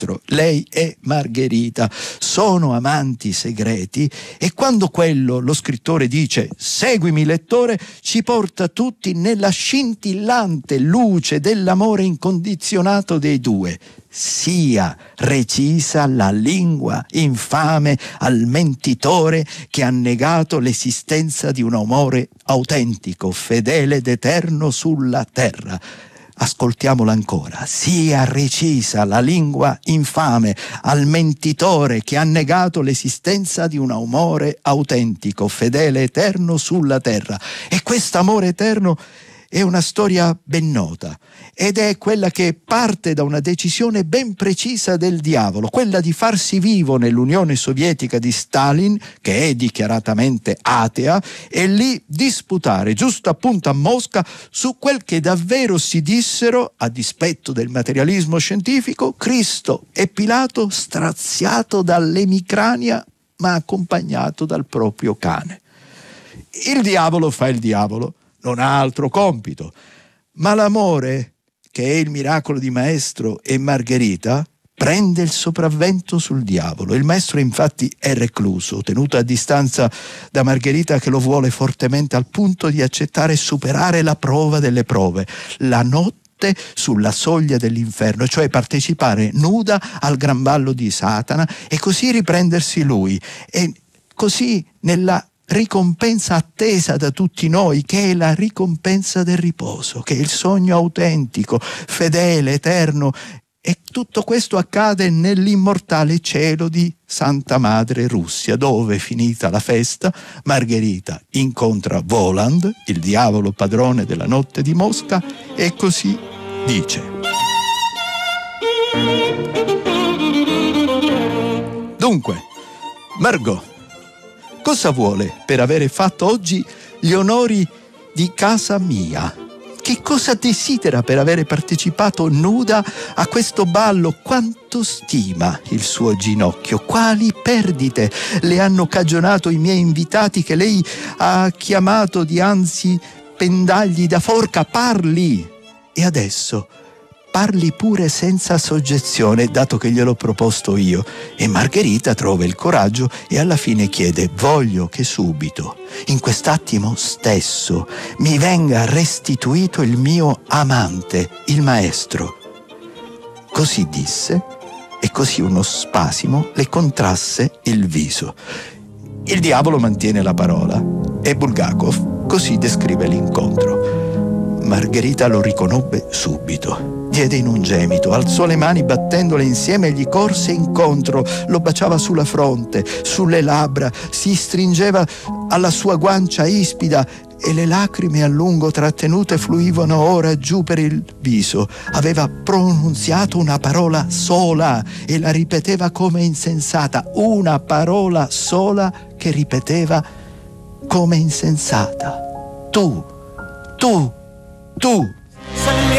maestro, lei è Margherita, sono amanti segreti, e quando lo scrittore dice seguimi lettore, ci porta tutti nella scintillante luce dell'amore incondizionato dei due. Sia recisa la lingua infame al mentitore che ha negato l'esistenza di un amore autentico, fedele ed eterno sulla terra. Ascoltiamola ancora. Sia recisa la lingua infame al mentitore che ha negato l'esistenza di un amore autentico, fedele, eterno sulla terra. E quest'amore eterno è una storia ben nota, ed è quella che parte da una decisione ben precisa del diavolo, quella di farsi vivo nell'Unione Sovietica di Stalin, che è dichiaratamente atea, e lì disputare giusto appunto a Mosca su quel che davvero si dissero, a dispetto del materialismo scientifico, Cristo e Pilato straziato dall'emicrania ma accompagnato dal proprio cane. Il diavolo fa il diavolo, non ha altro compito, ma l'amore, che è il miracolo di Maestro e Margherita, prende il sopravvento sul diavolo. Il maestro infatti è recluso, tenuto a distanza da Margherita, che lo vuole fortemente al punto di accettare e superare la prova delle prove, la notte sulla soglia dell'inferno, cioè partecipare nuda al gran ballo di Satana e così riprendersi lui, e così nella ricompensa attesa da tutti noi, che è la ricompensa del riposo, che è il sogno autentico, fedele, eterno. E tutto questo accade nell'immortale cielo di Santa Madre Russia, dove, finita la festa, Margherita incontra Voland, il diavolo padrone della notte di Mosca, e così dice: dunque, Margot, cosa vuole per avere fatto oggi gli onori di casa mia? Che cosa desidera per avere partecipato nuda a questo ballo? Quanto stima il suo ginocchio? Quali perdite le hanno cagionato i miei invitati che lei ha chiamato dianzi pendagli da forca? Parli! E adesso parli pure senza soggezione, dato che gliel'ho proposto io. E Margherita trova il coraggio e alla fine chiede: voglio che subito, in quest'attimo stesso, mi venga restituito il mio amante, il maestro. Così disse, e così uno spasimo le contrasse il viso. Il diavolo mantiene la parola, e Bulgakov così descrive l'incontro. Margherita lo riconobbe subito. Diede in un gemito, alzò le mani battendole insieme e gli corse incontro, lo baciava sulla fronte, sulle labbra, si stringeva alla sua guancia ispida e le lacrime a lungo trattenute fluivano ora giù per il viso. Aveva pronunziato una parola sola e la ripeteva come insensata, una parola sola che ripeteva come insensata: tu.